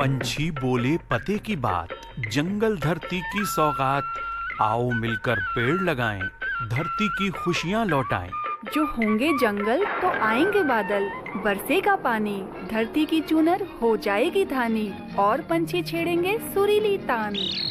पंछी बोले पते की बात, जंगल धरती की सौगात। आओ मिलकर पेड़ लगाएं, धरती की खुशियाँ लौटाएं। जो होंगे जंगल तो आएंगे बादल, बरसेगा पानी, धरती की चूनर हो जाएगी धानी, और पंछी छेड़ेंगे सुरीली तान।